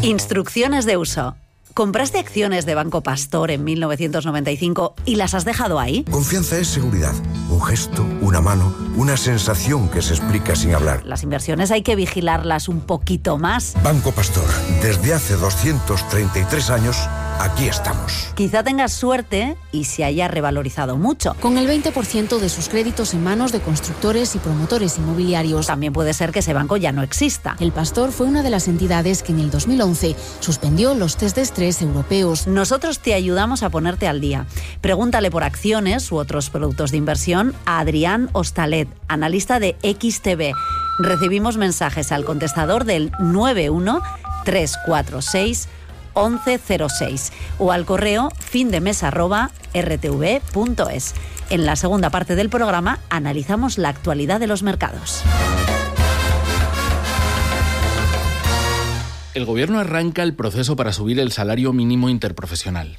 Instrucciones de uso. ¿Compraste acciones de Banco Pastor en 1995 y las has dejado ahí? Confianza es seguridad. Un gesto, una mano, una sensación que se explica sin hablar. Las inversiones hay que vigilarlas un poquito más. Banco Pastor, desde hace 233 años, aquí estamos. Quizá tengas suerte y se haya revalorizado mucho. Con el 20% de sus créditos en manos de constructores y promotores inmobiliarios. También puede ser que ese banco ya no exista. El Pastor fue una de las entidades que en el 2011 suspendió los test de estrés europeos. Nosotros te ayudamos a ponerte al día. Pregúntale por acciones u otros productos de inversión a Adrián Hostalet, analista de XTB. Recibimos mensajes al contestador del 91-346-1106 o al correo findemes@rtv.es. En la segunda parte del programa analizamos la actualidad de los mercados. El Gobierno arranca el proceso para subir el salario mínimo interprofesional.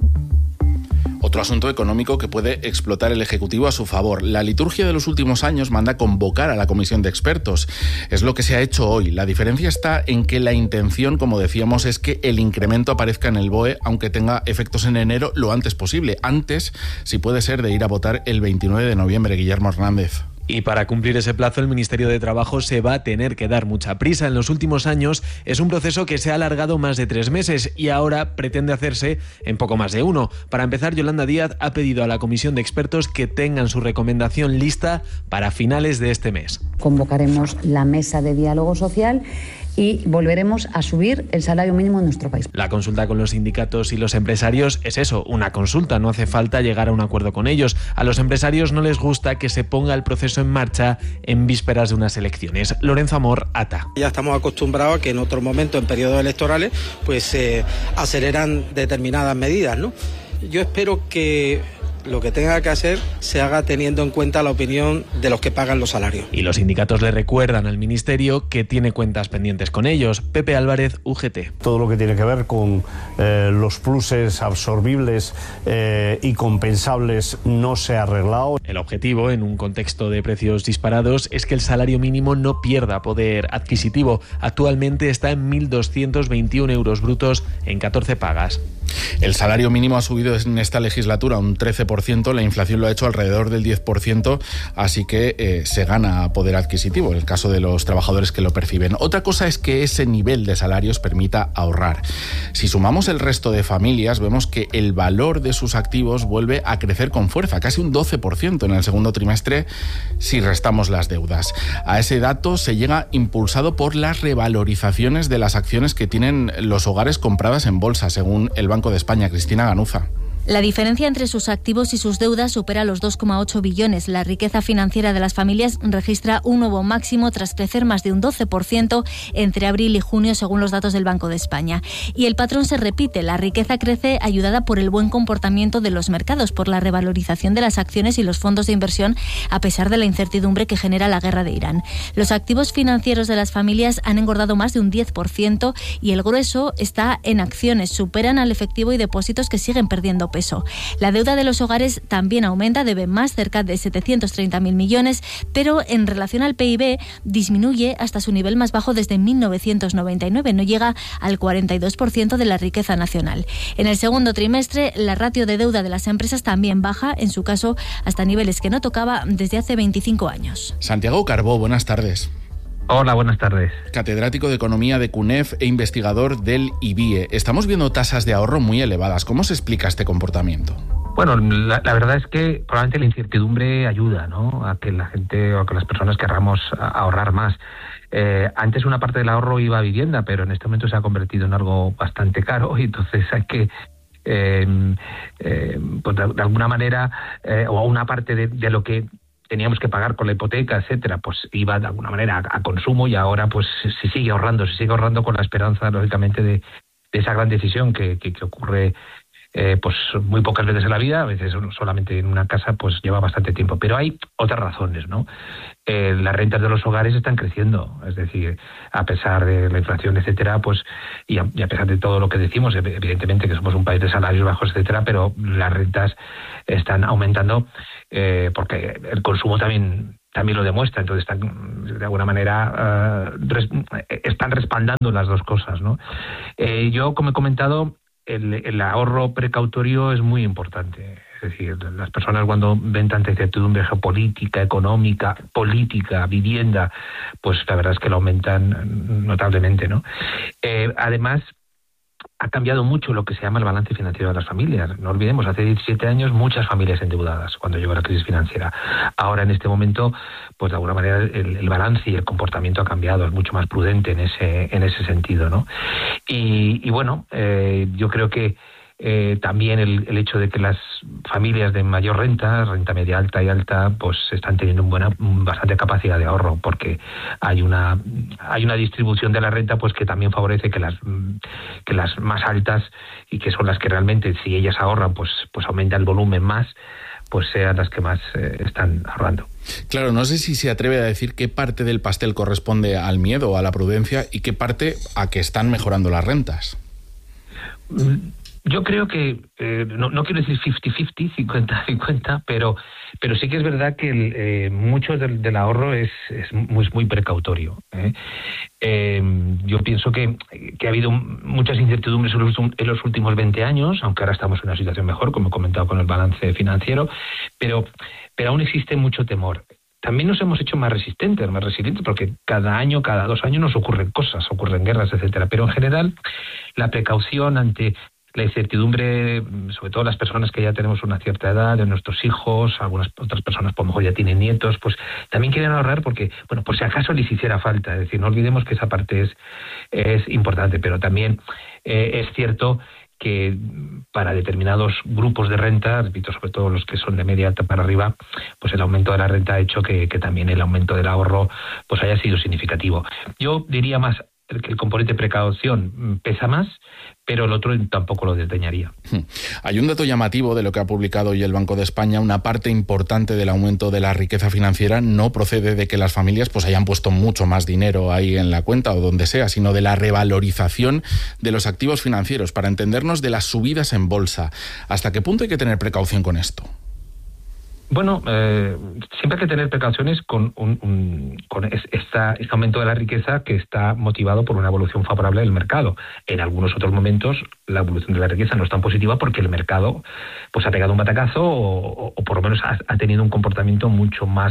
Otro asunto económico que puede explotar el Ejecutivo a su favor. La liturgia de los últimos años manda convocar a la comisión de expertos. Es lo que se ha hecho hoy. La diferencia está en que la intención, como decíamos, es que el incremento aparezca en el BOE, aunque tenga efectos en enero lo antes posible. Antes, si puede ser, de ir a votar el 29 de noviembre. Guillermo Hernández. Y para cumplir ese plazo, el Ministerio de Trabajo se va a tener que dar mucha prisa. En los últimos años es un proceso que se ha alargado más de 3 meses y ahora pretende hacerse en poco más de 1. Para empezar, Yolanda Díaz ha pedido a la comisión de expertos que tengan su recomendación lista para finales de este mes. Convocaremos la mesa de diálogo social y volveremos a subir el salario mínimo en nuestro país. La consulta con los sindicatos y los empresarios es eso, una consulta, no hace falta llegar a un acuerdo con ellos. A los empresarios no les gusta que se ponga el proceso en marcha en vísperas de unas elecciones. Lorenzo Amor, ATA. Ya estamos acostumbrados a que en otros momentos, en periodos electorales, pues se aceleran determinadas medidas, ¿no? Yo espero que lo que tenga que hacer se haga teniendo en cuenta la opinión de los que pagan los salarios. Y los sindicatos le recuerdan al Ministerio que tiene cuentas pendientes con ellos. Pepe Álvarez, UGT. Todo lo que tiene que ver con los pluses absorbibles y compensables no se ha arreglado. El objetivo, en un contexto de precios disparados, es que el salario mínimo no pierda poder adquisitivo. Actualmente está en 1.221 euros brutos en 14 pagas. El salario mínimo ha subido en esta legislatura un 13%, la inflación lo ha hecho alrededor del 10%, así que se gana poder adquisitivo en el caso de los trabajadores que lo perciben. Otra cosa es que ese nivel de salarios permita ahorrar. Si sumamos el resto de familias, vemos que el valor de sus activos vuelve a crecer con fuerza, casi un 12% en el segundo trimestre si restamos las deudas. A ese dato se llega impulsado por las revalorizaciones de las acciones que tienen los hogares compradas en bolsa, según el Banco de España. Cristina Ganuza. La diferencia entre sus activos y sus deudas supera los 2,8 billones. La riqueza financiera de las familias registra un nuevo máximo tras crecer más de un 12% entre abril y junio, según los datos del Banco de España. Y el patrón se repite. La riqueza crece ayudada por el buen comportamiento de los mercados, por la revalorización de las acciones y los fondos de inversión, a pesar de la incertidumbre que genera la guerra de Irán. Los activos financieros de las familias han engordado más de un 10% y el grueso está en acciones. Superan al efectivo y depósitos que siguen perdiendo peso. La deuda de los hogares también aumenta, debe más, cerca de 730.000 millones, pero en relación al PIB disminuye hasta su nivel más bajo desde 1999, no llega al 42% de la riqueza nacional. En el segundo trimestre, la ratio de deuda de las empresas también baja, en su caso hasta niveles que no tocaba desde hace 25 años. Santiago Carbó, buenas tardes. Hola, buenas tardes. Catedrático de Economía de CUNEF e investigador del IBIE. Estamos viendo tasas de ahorro muy elevadas. ¿Cómo se explica este comportamiento? Bueno, la verdad es que probablemente la incertidumbre ayuda, ¿no?, a que la gente o a que las personas querramos ahorrar más. Antes una parte del ahorro iba a vivienda, pero en este momento se ha convertido en algo bastante caro y entonces hay que pues de alguna manera o una parte de lo que teníamos que pagar con la hipoteca, etcétera, pues iba de alguna manera a consumo y ahora pues se sigue ahorrando con la esperanza, lógicamente, de esa gran decisión que ocurre pues muy pocas veces en la vida, a veces solamente en una casa, pues lleva bastante tiempo. Pero hay otras razones, ¿no? Las rentas de los hogares están creciendo, es decir, a pesar de la inflación, etcétera, pues y a pesar de todo lo que decimos, evidentemente que somos un país de salarios bajos, etcétera, pero las rentas están aumentando porque el consumo también también lo demuestra. Entonces están, de alguna manera, están respaldando las dos cosas, ¿no? Yo, como he comentado, el ahorro precautorio es muy importante. Es decir, las personas cuando ven tanta incertidumbre geopolítica, económica, política, vivienda, pues la verdad es que lo aumentan notablemente, ¿no? Además, ha cambiado mucho lo que se llama el balance financiero de las familias. No olvidemos, hace 17 años muchas familias endeudadas cuando llegó la crisis financiera. Ahora, en este momento, pues de alguna manera el balance y el comportamiento ha cambiado, es mucho más prudente en ese sentido, ¿no? Y bueno, yo creo que también el hecho de que las familias de mayor renta media alta y alta, pues están teniendo bastante capacidad de ahorro, porque hay una distribución de la renta pues que también favorece que las más altas, y que son las que realmente, si ellas ahorran, pues aumenta el volumen más, pues sean las que más están ahorrando. Claro, no sé si se atreve a decir qué parte del pastel corresponde al miedo o a la prudencia y qué parte a que están mejorando las rentas. Yo creo que, no quiero decir 50-50, 50-50, pero sí que es verdad que mucho del ahorro es muy precautorio. Yo pienso que ha habido muchas incertidumbres en los últimos 20 años, aunque ahora estamos en una situación mejor, como he comentado con el balance financiero, pero aún existe mucho temor. También nos hemos hecho más resilientes, porque cada año, cada 2 años nos ocurren cosas, ocurren guerras, etcétera. Pero en general, la precaución ante la incertidumbre, sobre todo las personas que ya tenemos una cierta edad, de nuestros hijos, algunas otras personas por lo mejor ya tienen nietos, pues también quieren ahorrar porque, bueno, por si acaso les hiciera falta. Es decir, no olvidemos que esa parte es importante, pero también es cierto que para determinados grupos de renta, repito, sobre todo los que son de media alta para arriba, pues el aumento de la renta ha hecho que también el aumento del ahorro pues haya sido significativo. Yo diría más que el componente precaución pesa más, pero el otro tampoco lo desdeñaría. Hay un dato llamativo de lo que ha publicado hoy el Banco de España. Una parte importante del aumento de la riqueza financiera no procede de que las familias pues hayan puesto mucho más dinero ahí en la cuenta o donde sea, sino de la revalorización de los activos financieros, para entendernos, de las subidas en bolsa. ¿Hasta qué punto hay que tener precaución con esto? Bueno, siempre hay que tener precauciones con este aumento de la riqueza que está motivado por una evolución favorable del mercado. En algunos otros momentos la evolución de la riqueza no es tan positiva porque el mercado pues ha pegado un batacazo o por lo menos ha tenido un comportamiento mucho más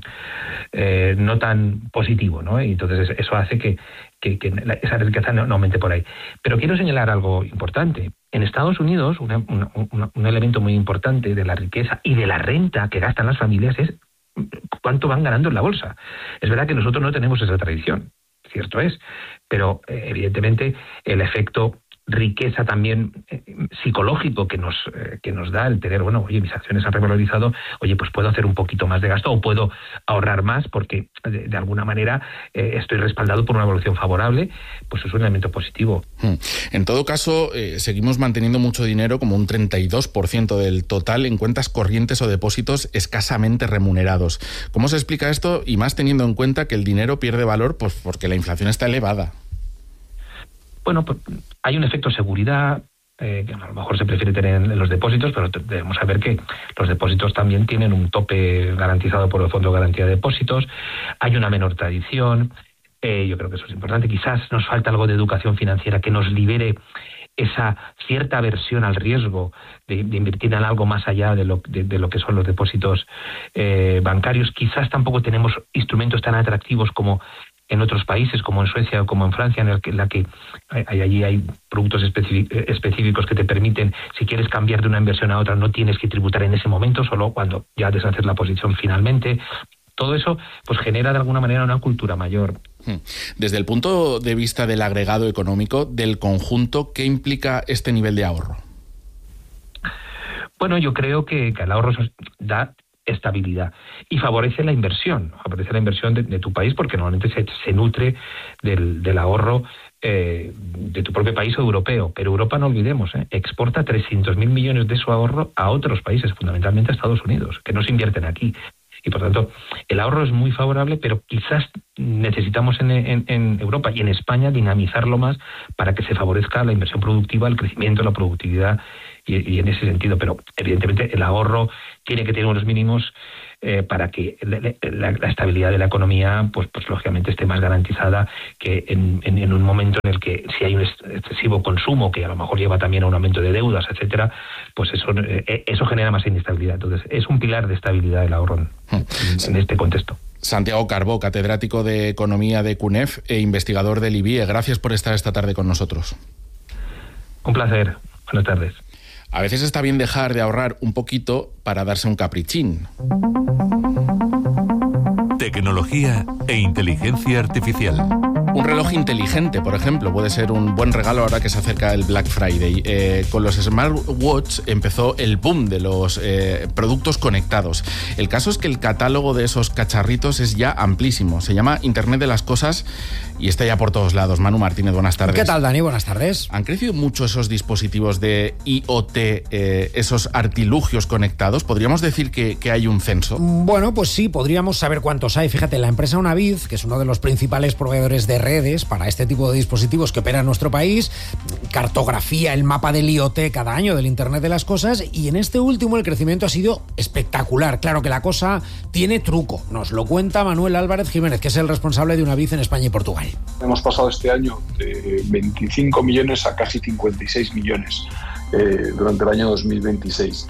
no tan positivo, ¿no? Y entonces eso hace que esa riqueza no aumente por ahí. Pero quiero señalar algo importante. En Estados Unidos, un elemento muy importante de la riqueza y de la renta que gastan las familias es cuánto van ganando en la bolsa. Es verdad que nosotros no tenemos esa tradición, cierto es, pero evidentemente el efecto riqueza también psicológico que nos da el tener, bueno, oye, mis acciones han revalorizado, oye, pues puedo hacer un poquito más de gasto o puedo ahorrar más porque de alguna manera estoy respaldado por una evolución favorable, pues es un elemento positivo. En todo caso, seguimos manteniendo mucho dinero, como un 32% del total, en cuentas corrientes o depósitos escasamente remunerados. ¿Cómo se explica esto? Y más teniendo en cuenta que el dinero pierde valor pues porque la inflación está elevada. Bueno, pues hay un efecto seguridad que a lo mejor se prefiere tener en los depósitos, pero debemos saber que los depósitos también tienen un tope garantizado por el Fondo de Garantía de Depósitos. Hay una menor tradición. Yo creo que eso es importante. Quizás nos falta algo de educación financiera que nos libere esa cierta aversión al riesgo de invertir en algo más allá de lo que son los depósitos bancarios. Quizás tampoco tenemos instrumentos tan atractivos como en otros países, como en Suecia o como en Francia, en la que allí hay productos específicos que te permiten, si quieres cambiar de una inversión a otra, no tienes que tributar en ese momento, solo cuando ya deshaces la posición finalmente. Todo eso pues genera de alguna manera una cultura mayor. Desde el punto de vista del agregado económico, del conjunto, ¿qué implica este nivel de ahorro? Bueno, yo creo que el ahorro da estabilidad y favorece la inversión de tu país, porque normalmente se nutre del ahorro de tu propio país o europeo. Pero Europa, no olvidemos, exporta 300.000 millones de su ahorro a otros países, fundamentalmente a Estados Unidos, que no se invierten aquí. Y por tanto, el ahorro es muy favorable, pero quizás necesitamos en Europa y en España dinamizarlo más para que se favorezca la inversión productiva, el crecimiento, la productividad y en ese sentido. Pero evidentemente el ahorro tiene que tener unos mínimos para que la estabilidad de la economía pues lógicamente esté más garantizada que en un momento en el que si hay un excesivo consumo que a lo mejor lleva también a un aumento de deudas, etcétera, pues eso genera más inestabilidad. Entonces es un pilar de estabilidad el ahorro en este contexto. Santiago Carbó, catedrático de Economía de CUNEF e investigador del IBIE. Gracias por estar esta tarde con nosotros. Un placer. Buenas tardes. A veces está bien dejar de ahorrar un poquito para darse un caprichín. Tecnología e inteligencia artificial. Un reloj inteligente, por ejemplo, puede ser un buen regalo ahora que se acerca el Black Friday. Con los smartwatch empezó el boom de los productos conectados. El caso es que el catálogo de esos cacharritos es ya amplísimo. Se llama Internet de las Cosas y está ya por todos lados. Manu Martínez, buenas tardes. ¿Qué tal, Dani? Buenas tardes. ¿Han crecido mucho esos dispositivos de IoT, esos artilugios conectados? ¿Podríamos decir que hay un censo? Bueno, pues sí, podríamos saber cuántos hay. Fíjate, la empresa Unavid, que es uno de los principales proveedores de redes para este tipo de dispositivos que opera en nuestro país, cartografía el mapa del IoT cada año del Internet de las Cosas, y en este último el crecimiento ha sido espectacular. Claro que la cosa tiene truco. Nos lo cuenta Manuel Álvarez Jiménez, que es el responsable de Unavid en España y Portugal. Hemos pasado este año de 25 millones a casi 56 millones durante el año 2026.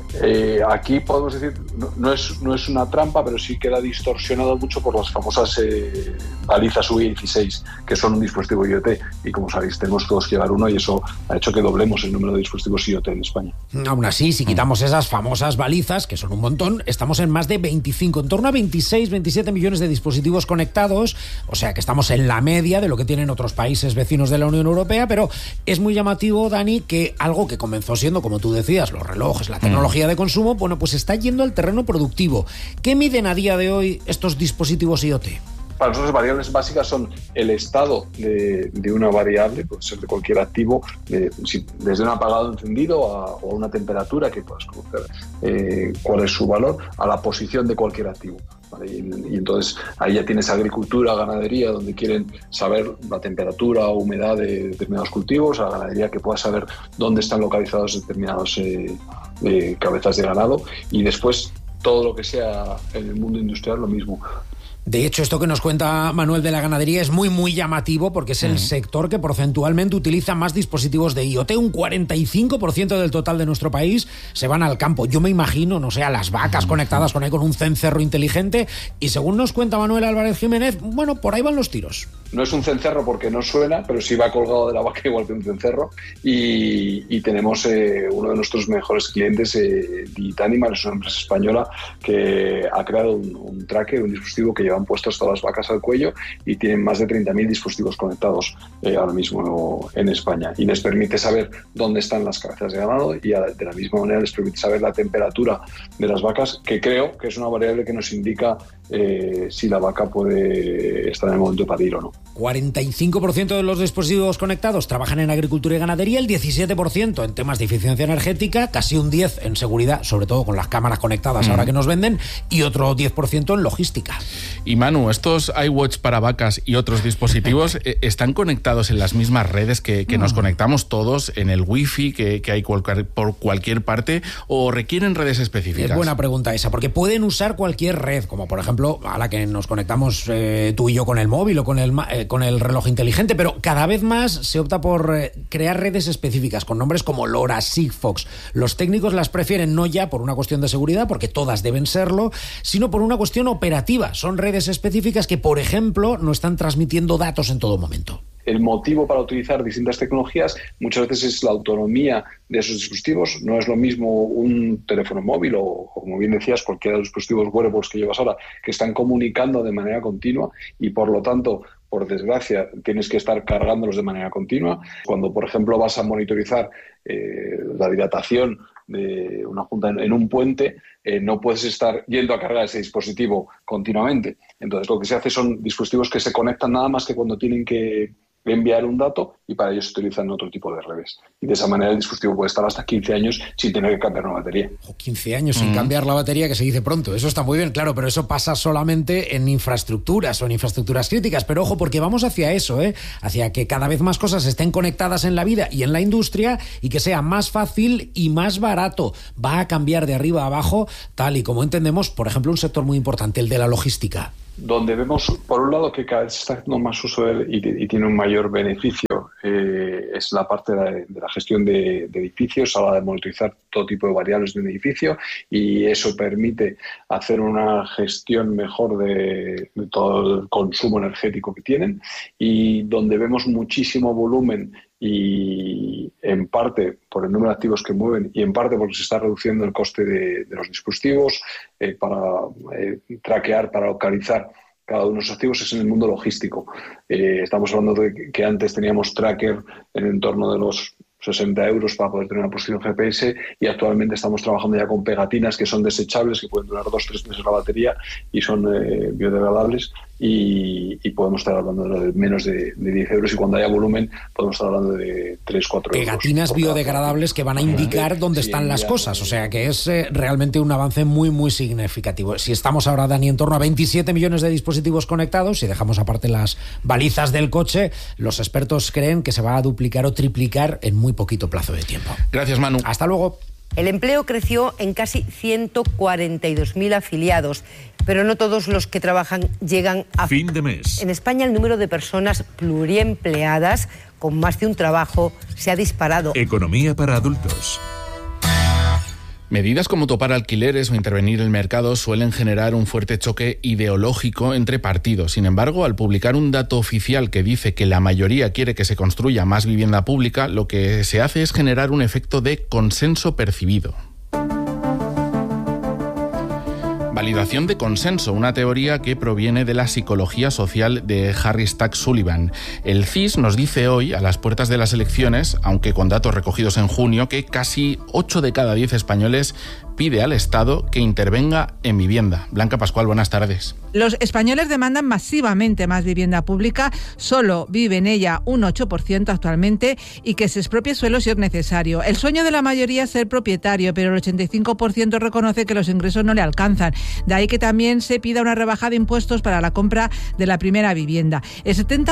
Aquí podemos decir, no es una trampa, pero sí queda distorsionado mucho por las famosas balizas UI16, que son un dispositivo IoT, y como sabéis tenemos todos que llevar uno, y eso ha hecho que doblemos el número de dispositivos IoT en España. Aún así, si quitamos esas famosas balizas, que son un montón, estamos en más de 25, en torno a 26, 27 millones de dispositivos conectados, o sea que estamos en la media de lo que tienen otros países vecinos de la Unión Europea, pero es muy llamativo, Dani, que algo que comenzó siendo, como tú decías, los relojes, la tecnología de consumo, bueno, pues está yendo al terreno productivo. ¿Qué miden a día de hoy estos dispositivos IoT? Para nosotros, variables básicas son el estado de una variable, puede ser de cualquier activo, desde un apagado encendido o una temperatura que puedas conocer cuál es su valor, a la posición de cualquier activo. ¿Vale? Y entonces ahí ya tienes agricultura, ganadería, donde quieren saber la temperatura o humedad de determinados cultivos, a la ganadería que pueda saber dónde están localizados determinados cabezas de ganado, y después todo lo que sea en el mundo industrial lo mismo. De hecho, esto que nos cuenta Manuel de la ganadería es muy, muy llamativo, porque es el sector que porcentualmente utiliza más dispositivos de IoT. Un 45% del total de nuestro país se van al campo. Yo me imagino, no sé, a las vacas conectadas con un cencerro inteligente, y según nos cuenta Manuel Álvarez Jiménez, bueno, por ahí van los tiros. No es un cencerro porque no suena, pero sí va colgado de la vaca igual que un cencerro, y tenemos uno de nuestros mejores clientes, Digitanimal, es una empresa española que ha creado un tracker, un dispositivo que llevan puestas todas las vacas al cuello, y tienen más de 30.000 dispositivos conectados ahora mismo en España, y les permite saber dónde están las cabezas de ganado, y de la misma manera les permite saber la temperatura de las vacas, que creo que es una variable que nos indica si la vaca puede estar en el momento de parir o no. 45% de los dispositivos conectados trabajan en agricultura y ganadería, el 17% en temas de eficiencia energética, casi un 10% en seguridad, sobre todo con las cámaras conectadas ahora que nos venden, y otro 10% en logística. Y Manu, estos iWatch para vacas y otros dispositivos están conectados en las mismas redes que nos conectamos todos, en el wifi que hay por cualquier parte, o requieren redes específicas? Es buena pregunta esa, porque pueden usar cualquier red, como por ejemplo a la que nos conectamos tú y yo con el móvil o con el reloj inteligente, pero cada vez más se opta por crear redes específicas con nombres como LoRa, Sigfox. Los técnicos las prefieren no ya por una cuestión de seguridad, porque todas deben serlo, sino por una cuestión operativa. Son redes específicas que, por ejemplo, no están transmitiendo datos en todo momento. El motivo para utilizar distintas tecnologías muchas veces es la autonomía de esos dispositivos. No es lo mismo un teléfono móvil o, como bien decías, cualquiera de los dispositivos wearables que llevas ahora, que están comunicando de manera continua, y por lo tanto, por desgracia, tienes que estar cargándolos de manera continua. Cuando, por ejemplo, vas a monitorizar la dilatación de una junta en un puente, no puedes estar yendo a cargar ese dispositivo continuamente. Entonces, lo que se hace son dispositivos que se conectan nada más que cuando tienen que enviar un dato y para ello se utilizan otro tipo de redes. Y de esa manera el dispositivo puede estar hasta 15 años sin tener que cambiar una batería. 15 años sin cambiar la batería, que se dice pronto. Eso está muy bien, claro, pero eso pasa solamente en infraestructuras o en infraestructuras críticas. Pero ojo, porque vamos hacia eso, hacia que cada vez más cosas estén conectadas en la vida y en la industria y que sea más fácil y más barato. Va a cambiar de arriba a abajo, tal y como entendemos, por ejemplo, un sector muy importante, el de la logística. Donde vemos, por un lado, que cada vez se está haciendo más uso de él y tiene un mayor beneficio, es la parte de la gestión de edificios, a la hora de monitorizar todo tipo de variables de un edificio, y eso permite hacer una gestión mejor de todo el consumo energético que tienen, y donde vemos muchísimo volumen, y en parte por el número de activos que mueven y en parte porque se está reduciendo el coste de los dispositivos para traquear, para localizar cada uno de los activos, es en el mundo logístico. Estamos hablando de que antes teníamos tracker en el entorno de los 60 euros para poder tener una posición GPS, y actualmente estamos trabajando ya con pegatinas que son desechables, que pueden durar 2-3 meses la batería y son biodegradables, y podemos estar hablando de menos de 10 euros, y cuando haya volumen podemos estar hablando de 3-4 euros. Pegatinas biodegradables que van a indicar dónde están las cosas, o sea que es realmente un avance muy, muy significativo. Si estamos ahora, Dani, en torno a 27 millones de dispositivos conectados, si dejamos aparte las balizas del coche, los expertos creen que se va a duplicar o triplicar en muy poquito plazo de tiempo. Gracias, Manu. Hasta luego. El empleo creció en casi 142.000 afiliados, pero no todos los que trabajan llegan a fin de mes. En España el número de personas pluriempleadas con más de un trabajo se ha disparado. Economía para adultos. Medidas como topar alquileres o intervenir el mercado suelen generar un fuerte choque ideológico entre partidos. Sin embargo, al publicar un dato oficial que dice que la mayoría quiere que se construya más vivienda pública, lo que se hace es generar un efecto de consenso percibido. Validación de consenso, una teoría que proviene de la psicología social de Harry Stack Sullivan. El CIS nos dice hoy, a las puertas de las elecciones, aunque con datos recogidos en junio, que casi 8 de cada 10 españoles pide al Estado que intervenga en vivienda. Blanca Pascual, buenas tardes. Los españoles demandan masivamente más vivienda pública, solo vive en ella un 8% actualmente, y que se expropie suelo si es necesario. El sueño de la mayoría es ser propietario, pero el 85% reconoce que los ingresos no le alcanzan. De ahí que también se pida una rebaja de impuestos para la compra de la primera vivienda. El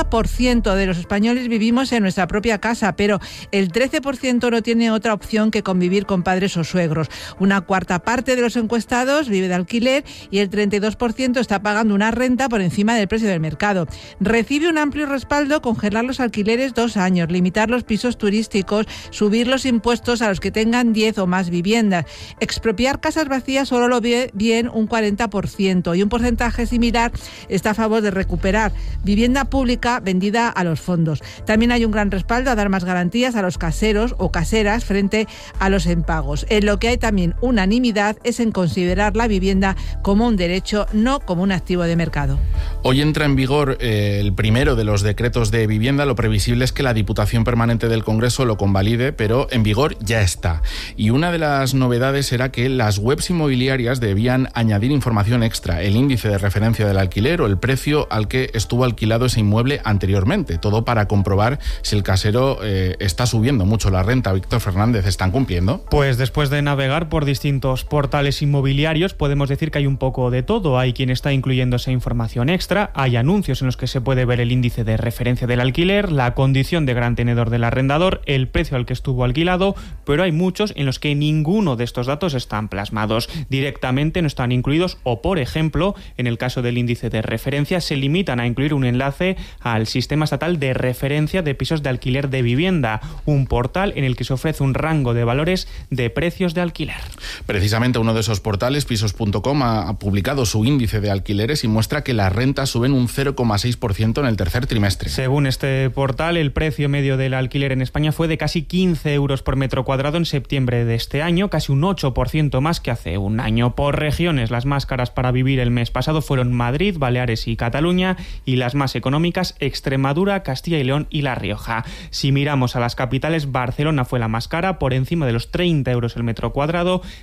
70% de los españoles vivimos en nuestra propia casa, pero el 13% no tiene otra opción que convivir con padres o suegros. Una cuarta parte de los encuestados vive de alquiler y el 32% está pagando una renta por encima del precio del mercado. Recibe un amplio respaldo congelar los alquileres 2 años, limitar los pisos turísticos, subir los impuestos a los que tengan 10 o más viviendas. Expropiar casas vacías solo lo ve bien un 40%, y un porcentaje similar está a favor de recuperar vivienda pública vendida a los fondos. También hay un gran respaldo a dar más garantías a los caseros o caseras frente a los impagos. En lo que hay también unanimidad es en considerar la vivienda como un derecho, no como un activo de mercado. Hoy entra en vigor el primero de los decretos de vivienda. Lo previsible es que la Diputación Permanente del Congreso lo convalide, pero en vigor ya está. Y una de las novedades era que las webs inmobiliarias debían añadir información extra, el índice de referencia del alquiler o el precio al que estuvo alquilado ese inmueble anteriormente, todo para comprobar si el casero está subiendo mucho la renta. Víctor Fernández, ¿están cumpliendo? Pues después de navegar por distintos portales inmobiliarios, podemos decir que hay un poco de todo. Hay quien está incluyendo esa información extra, hay anuncios en los que se puede ver el índice de referencia del alquiler, la condición de gran tenedor del arrendador, el precio al que estuvo alquilado, pero hay muchos en los que ninguno de estos datos están plasmados. Directamente no están incluidos, o por ejemplo, en el caso del índice de referencia, se limitan a incluir un enlace al Sistema Estatal de Referencia de Pisos de Alquiler de Vivienda, un portal en el que se ofrece un rango de valores de precios de alquiler. Precisamente uno de esos portales, pisos.com, ha publicado su índice de alquileres y muestra que las rentas suben un 0,6% en el tercer trimestre. Según este portal, el precio medio del alquiler en España fue de casi 15 euros por metro cuadrado en septiembre de este año, casi un 8% más que hace un año. Por regiones, las más caras para vivir el mes pasado fueron Madrid, Baleares y Cataluña, y las más económicas, Extremadura, Castilla y León y La Rioja. Si miramos a las capitales, Barcelona fue la más cara, por encima de los 30 euros el metro cuadrado,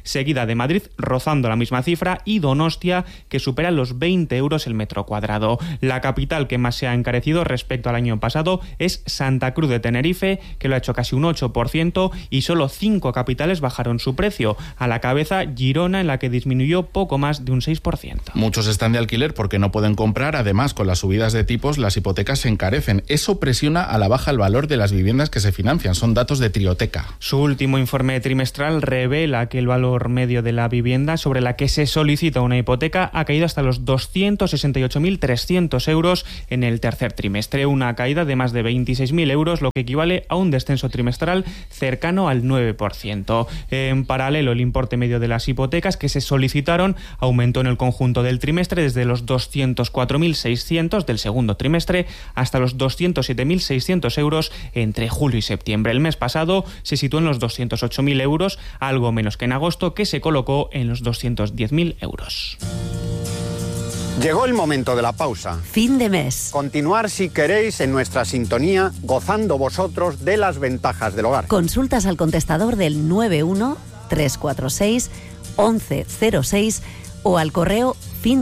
seguida de Madrid, rozando la misma cifra, y Donostia, que supera los 20 euros el metro cuadrado. La capital que más se ha encarecido respecto al año pasado es Santa Cruz de Tenerife, que lo ha hecho casi un 8%, y solo 5 capitales bajaron su precio. A la cabeza, Girona, en la que disminuyó poco más de un 6%. Muchos están de alquiler porque no pueden comprar. Además, con las subidas de tipos, las hipotecas se encarecen. Eso presiona a la baja el valor de las viviendas que se financian. Son datos de Trioteca. Su último informe trimestral revela que el valor medio de la vivienda sobre la que se solicita una hipoteca ha caído hasta los 268.300 euros en el tercer trimestre, una caída de más de 26.000 euros, lo que equivale a un descenso trimestral cercano al 9%. En paralelo, el importe medio de las hipotecas que se solicitaron aumentó en el conjunto del trimestre desde los 204.600 del segundo trimestre hasta los 207.600 euros entre julio y septiembre. El mes pasado se situó en los 208.000 euros, algo menos que en agosto, que se colocó en los 210.000 euros. Llegó el momento de la pausa. Fin de mes. Continuar, si queréis, en nuestra sintonía, gozando vosotros de las ventajas del hogar. Consultas al contestador del 91 346 1106 o al correo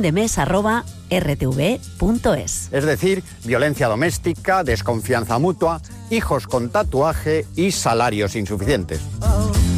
findemes@rtv.es. Es decir, violencia doméstica, desconfianza mutua, hijos con tatuaje y salarios insuficientes.